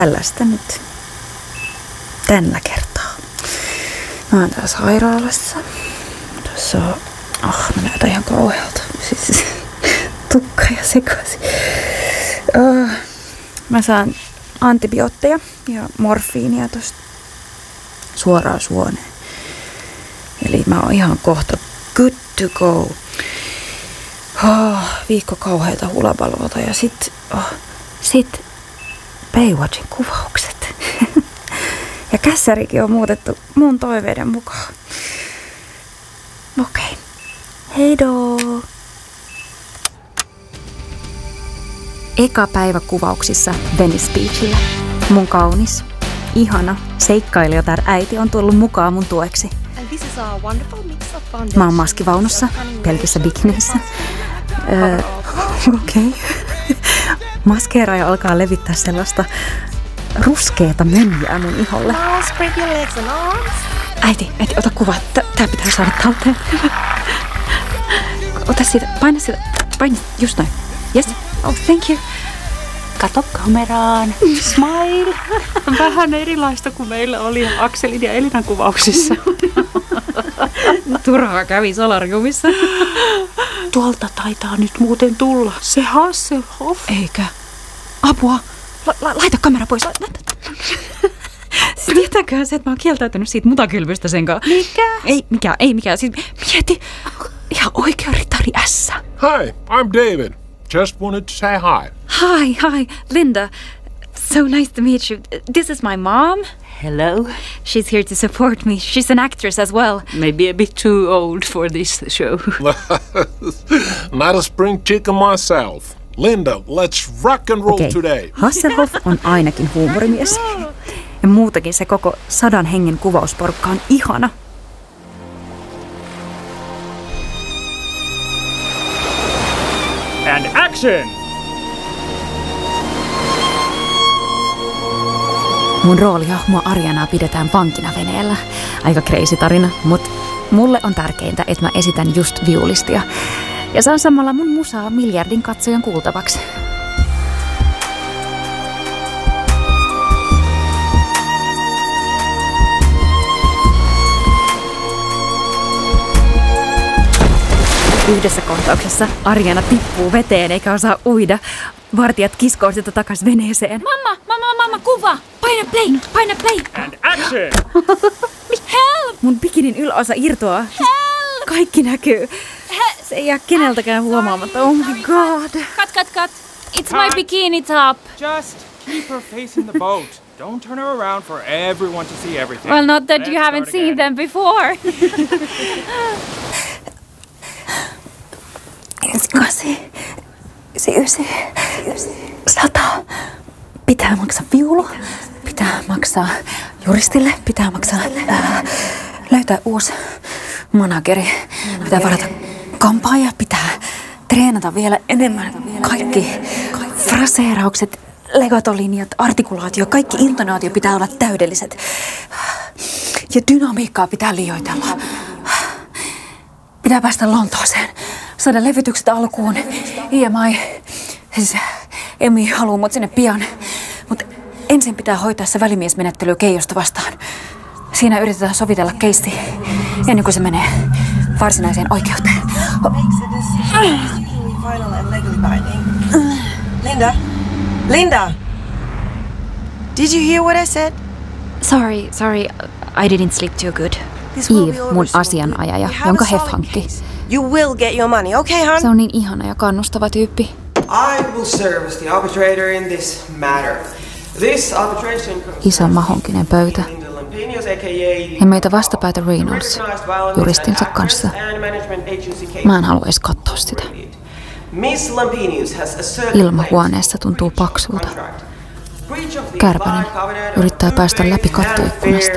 Tällaista nyt tällä kertaa. Mä oon täällä sairaalassa. Tuossa on... mä näytän ihan kauhealta. Siis tukka ja sekaisin. Mä saan antibiootteja ja morfiinia tosta suoraan suoneen. Eli mä oon ihan kohta good to go. Viikko kauheita hulabaloota ja sit Baywatchin kuvaukset. Ja kässärikin on muutettu mun toiveiden mukaan. Okei. Heidoo! Eka päivä kuvauksissa Venice Beachillä. Mun kaunis, ihana seikkailijatar äiti on tullut mukaan mun tueksi. Mä oon maskivaunussa, pelkissä bikineissä. Okei. Maskeeraaja alkaa levittää sellaista ruskeata mönjää mun iholle. Äiti, ota kuva. Tää pitää saada talteen. Ota siitä, paina just noin. Yes. Oh, thank you. Kato kameraan. Smile. Vähän erilaista kuin meillä oli Akselin ja Elinan kuvauksissa. Turhaa kävi solariumissa. Tuolta taitaa nyt muuten tulla se Hasselhoff. Eikä. Apua. Laita kamera pois. Tietääköhän se, että mä oon kieltäytynyt siitä mutakylvystä senkaan. Mikä? Ei mikään. Siis mieti. Ihan oikea ritari ässä. Hi, I'm David. Just wanted to say hi. Hi, Linda. So nice to meet you. This is my mom. Hello. She's here to support me. She's an actress as well. Maybe a bit too old for this show. Not a spring chicken myself. Linda, let's rock and roll today. Hasselhoff on ainakin huumorimies. Ja muutakin se koko 100 hengen kuvausporukka on ihana. And action! Mun roolihahmoa Arianaa pidetään vankina veneellä. Aika crazy tarina, mutta mulle on tärkeintä, että mä esitän just viulistia. Ja saan samalla mun musaa miljardin katsojan kuultavaksi. Yhdessä kohtauksessa Ariana tippuu veteen eikä osaa uida. Vartijat kiskoo sitä takas veneeseen. Mamma, kuva! Paina play! And action! Help! Mun bikinin yläosa irtoaa. Help! Kaikki näkyy. Se ei jää keneltäkään huomaamatta. Oh my god. Cut. It's my bikini top. Just keep her facing the boat. Don't turn her around for everyone to see everything. Well, not that you haven't seen them before. 98, 100. Pitää maksaa viulu, pitää maksaa juristille, pitää maksaa löytää uusi manageri, pitää varata kampaaja, pitää treenata vielä enemmän. Kaikki fraseeraukset, legatolinjat, artikulaatio, kaikki intonaatio pitää olla täydelliset. Ja dynamiikkaa pitää liioitella. Pitää päästä Lontooseen, saada levytykset alkuun. EMI, siis Emi haluaa mut sinne pian. Mutta ensin pitää hoitaa se välimiesmenettely Keijosta vastaan. Siinä yritetään sovitella keisti ennen kuin se menee varsinaiseen oikeuteen. Linda! Did you hear what I said? Sorry, I didn't sleep too good. Eve, mun asianajaja, jonka Hef hankki. You will get your money, okay, hon? Se on niin ihana ja kannustava tyyppi. I will serve as the arbitrator in this matter. This arbitration Iso mahonkinen pöytä. Ja meitä vastapäätä Reynolds, juristinsa kanssa. Mä en halua edes katsoa sitä. Ilmahuoneessa tuntuu paksulta. Kärpänen yrittää päästä läpi kattoikkunasta.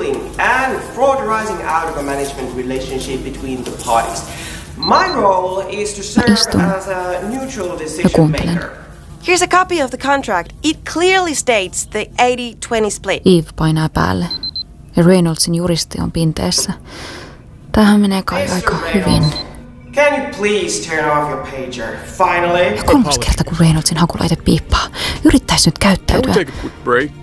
Mä istun ja kuuntelen. Here's a copy of the contract. It clearly states the 80-20 split. Eve painaa päälle ja Reynoldsin juristi on pinteessä. Tämähän menee kai aika hyvin. Can you please turn off your pager? Finally. Ja 3. kerta, kun Reynoldsin hakulaite piippaa. Yrittäis nyt käyttäytyä. Take a quick break.